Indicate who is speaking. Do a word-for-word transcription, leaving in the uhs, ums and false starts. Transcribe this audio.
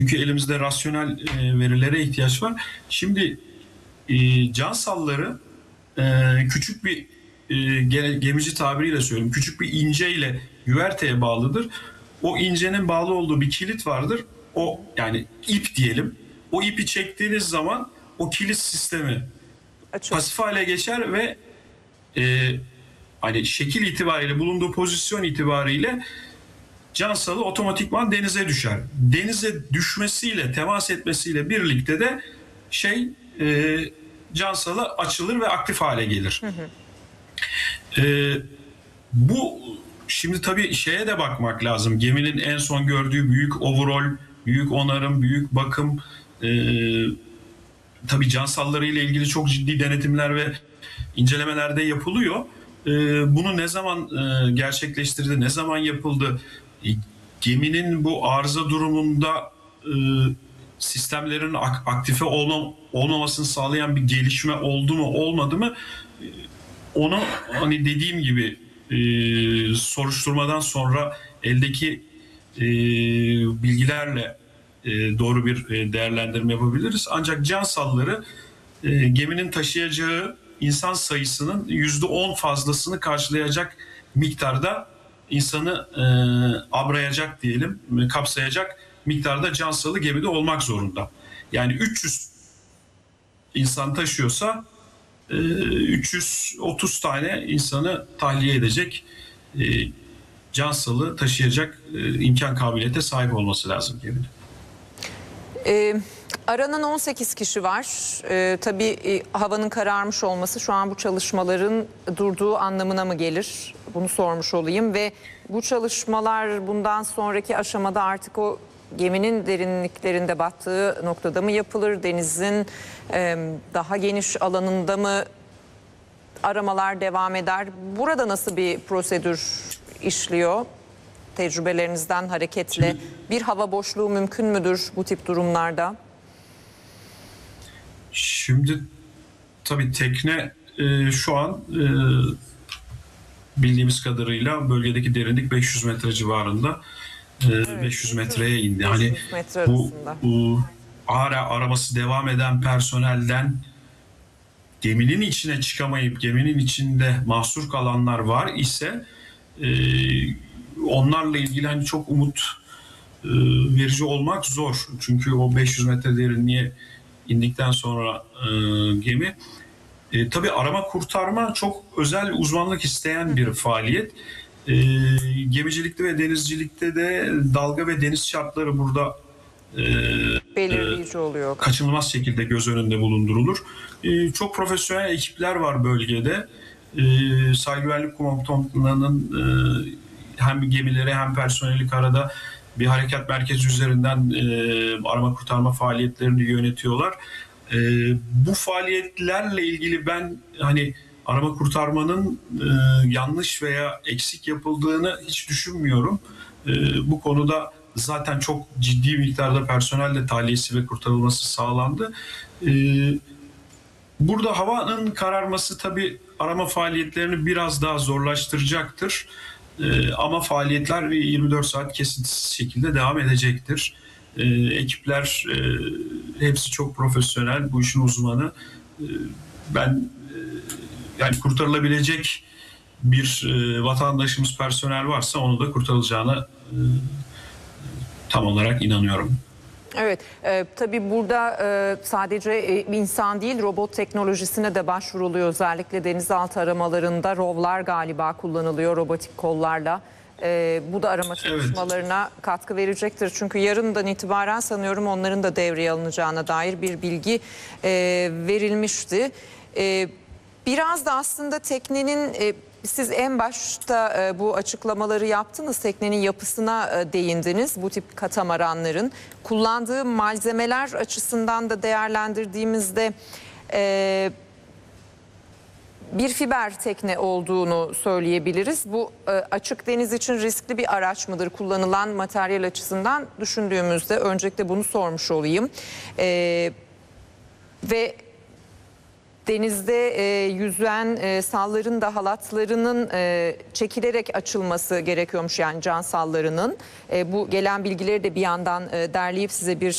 Speaker 1: Çünkü elimizde rasyonel e, verilere ihtiyaç var. Şimdi e, cansalları e, küçük bir e, gemici tabiriyle söyleyeyim. Küçük bir inceyle güverteye bağlıdır. O incenin bağlı olduğu bir kilit vardır. O yani ip diyelim. O ipi çektiğiniz zaman o kilit sistemi
Speaker 2: Açıl.
Speaker 1: pasif hale geçer ve e, hani şekil itibariyle bulunduğu pozisyon itibariyle cansalı otomatikman denize düşer. Denize düşmesiyle, temas etmesiyle birlikte de şey e, cansalı açılır ve aktif hale gelir. Hı hı. E, bu şimdi tabii şeye de bakmak lazım. Geminin en son gördüğü büyük overall, büyük onarım, büyük bakım, e, tabii cansalları ile ilgili çok ciddi denetimler ve incelemeler de yapılıyor. E, bunu ne zaman e, gerçekleştirdi, ne zaman yapıldı? E, geminin bu arıza durumunda e, sistemlerin ak- aktife olma, olmamasını sağlayan bir gelişme oldu mu, olmadı mı? E, onu hani dediğim gibi e, soruşturmadan sonra eldeki e, bilgilerle e, doğru bir e, değerlendirme yapabiliriz. Ancak cansalları e, geminin taşıyacağı insan sayısının yüzde on fazlasını karşılayacak miktarda insanı e, abrayacak diyelim, kapsayacak miktarda cansalı gemide olmak zorunda. Yani üç yüz insan taşıyorsa e, üç yüz otuz tane insanı tahliye edecek, e, cansalı taşıyacak e, imkan kabiliyete sahip olması lazım gemide.
Speaker 2: Ee, aranan on sekiz kişi var. Ee, tabii e, havanın kararmış olması şu an bu çalışmaların durduğu anlamına mı gelir? Bunu sormuş olayım ve bu çalışmalar bundan sonraki aşamada artık o geminin derinliklerinde battığı noktada mı yapılır? Denizin e, daha geniş alanında mı aramalar devam eder? Burada nasıl bir prosedür işliyor? Tecrübelerinizden hareketle Şimdi, bir hava boşluğu mümkün müdür bu tip durumlarda?
Speaker 1: Şimdi tabii tekne e, şu an e, bildiğimiz kadarıyla bölgedeki derinlik beş yüz metre civarında. E, evet, beş yüz metreye indi. Hani
Speaker 2: metre
Speaker 1: bu, bu ara araması devam eden personelden geminin içine çıkamayıp geminin içinde mahsur kalanlar var ise e, onlarla ilgili hani çok umut e, verici olmak zor. Çünkü o beş yüz metre derinliğe indikten sonra e, gemi e, tabii arama kurtarma çok özel uzmanlık isteyen bir faaliyet. E, gemicilikte ve denizcilikte de dalga ve deniz şartları burada e,
Speaker 2: belirleyici oluyor.
Speaker 1: Kaçınılmaz şekilde göz önünde bulundurulur. E, çok profesyonel ekipler var bölgede. E, Sahil Güvenlik Komutanlığı'nın e, hem gemileri hem personeli karada bir harekat merkezi üzerinden e, arama kurtarma faaliyetlerini yönetiyorlar. E, bu faaliyetlerle ilgili ben hani arama kurtarmanın e, yanlış veya eksik yapıldığını hiç düşünmüyorum. E, bu konuda zaten çok ciddi miktarda personelle tahliyesi ve kurtarılması sağlandı. E, burada havanın kararması tabii arama faaliyetlerini biraz daha zorlaştıracaktır. Ee, ama faaliyetler yirmi dört saat kesintisiz şekilde devam edecektir. Ee, ekipler e, hepsi çok profesyonel, bu işin uzmanı. Ee, ben e, yani kurtarılabilecek bir e, vatandaşımız, personel varsa onu da kurtarılacağına e, tam olarak inanıyorum.
Speaker 2: Evet, e, tabii burada e, sadece e, insan değil robot teknolojisine de başvuruluyor. Özellikle denizaltı aramalarında rovlar galiba kullanılıyor robotik kollarla. E, bu da arama çalışmalarına evet. katkı verecektir. Çünkü yarından itibaren sanıyorum onların da devreye alınacağına dair bir bilgi e, verilmişti. E, biraz da aslında teknenin... E, Siz en başta e, bu açıklamaları yaptınız, teknenin yapısına e, değindiniz. Bu tip katamaranların kullandığı malzemeler açısından da değerlendirdiğimizde e, bir fiber tekne olduğunu söyleyebiliriz. Bu e, açık deniz için riskli bir araç mıdır kullanılan materyal açısından düşündüğümüzde? Öncelikle bunu sormuş olayım. E, ve denizde e, yüzen e, salların da halatlarının e, çekilerek açılması gerekiyormuş, yani can sallarının. E, bu gelen bilgileri de bir yandan e, derleyip size bir